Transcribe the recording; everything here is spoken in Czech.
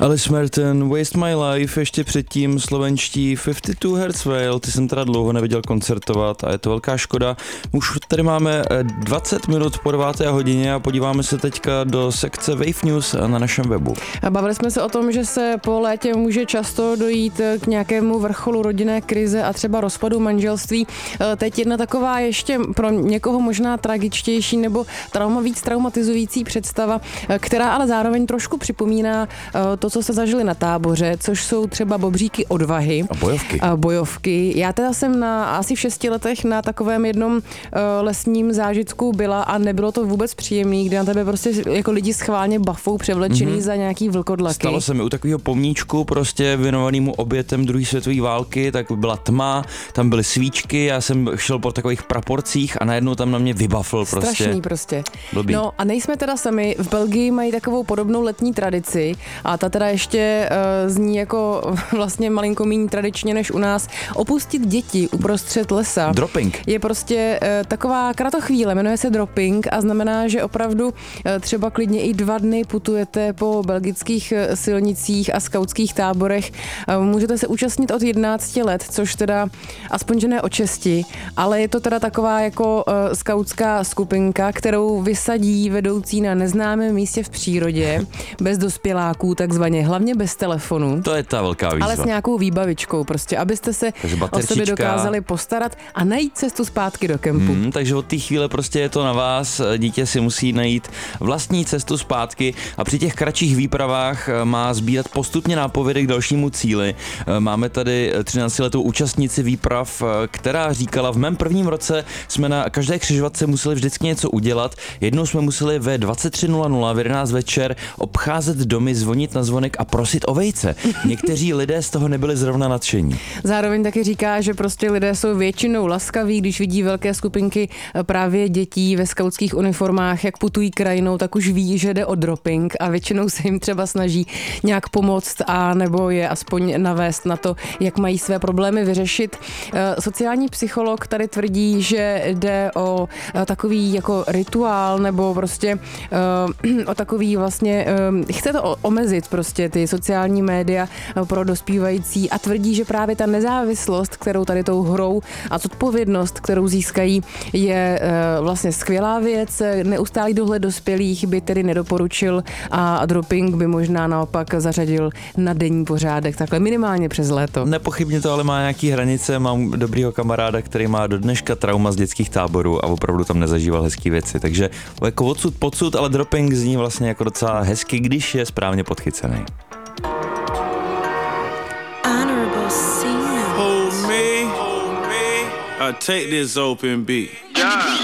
Alice Merton, Waste My Life, ještě předtím slovenští 52 Hertz Veil, ty jsem teda dlouho neviděl koncertovat a je to velká škoda. Už tady máme 20 minut po 9. hodině a podíváme se teďka do sekce Wave News na našem webu. Bavili jsme se o tom, že se po létě může často dojít k nějakému vrcholu rodinné krize a třeba rozpadu manželství. Teď jedna taková ještě pro někoho možná tragičtější nebo víc traumatizující představa, která ale zároveň trošku připomíná to, co se zažili na táboře, což jsou třeba bobříky odvahy. A bojovky. Já teda jsem asi v 6 letech na takovém jednom lesním zážitku byla a nebylo to vůbec příjemný, kde na tebe prostě jako lidi schválně bafou převlečený za nějaký vlkodlaky. Stalo se mi u takového pomníčku prostě věnovanému obětem druhé světové války, tak byla tma, tam byly svíčky, já jsem šel po takových praporcích a najednou tam na mě vybafl prostě. Strašný prostě. Blbý. No a nejsme teda sami, v Belgii mají takovou podobnou letní tradici a ta teda ještě zní jako vlastně malinko méně tradičně než u nás. Opustit děti uprostřed lesa. Dropping. Je prostě taková kratochvíle, jmenuje se dropping a znamená, že opravdu třeba klidně i 2 dny putujete po belgických silnicích a skautských táborech. Můžete se účastnit od 11 let, což teda aspoň že ne o česti, ale je to teda taková jako skautská skupinka, kterou vysadí vedoucí na neznámém místě v přírodě, bez dospěláků takzvaně, hlavně bez telefonu. To je ta velká výzva. Ale s nějakou výbavičkou prostě, abyste se o sebe dokázali postarat a najít cestu zpátky do kempu. Takže od té chvíle prostě je to na vás, dítě si musí najít vlastní cestu zpátky a při těch kratších výpravách má sbírat postupně nápovědy k dalšímu cíli. Máme tady 13letou účastnici výprav, která říkala, v mém prvním roce jsme na každé křižovatce museli vždycky něco udělat. Jednou jsme museli ve 23:00 v 11 večer obcházet domy, zvonit na zvonek a prosit o vejce. Někteří lidé z toho nebyli zrovna nadšení. Zároveň taky říká, že prostě lidé jsou většinou laskaví, když vidí velké skupinky právě dětí ve skautských uniformách, jak putují krajinou, tak už ví, že jde o dropping a většinou se jim třeba snaží nějak pomoct a nebo je aspoň navést na to, jak mají své problémy vyřešit. Sociální psycholog tady tvrdí, že jde o takový jako rituál nebo prostě o takový vlastně, chce to omezit prostě ty sociální média pro dospívající a tvrdí, že právě ta nezávislost, kterou tady tou hrou a zodpovědnost, kterou získají, je vlastně skvělá věc. Neustálý dohled dospělých by tedy nedoporučil a dropping by možná naopak zařadil na denní pořádek, takhle minimálně přes léto. Nepochybně to ale má nějaký hranice, mám dobrýho kamaráda, který má do dneška trauma z dětských táborů a opravdu tam nezažíval hezký věci, takže jako odsud pocud, ale dropping zní vlastně jako docela hezky, když je správně podchycený. Hold me, I take this open beat. Yeah.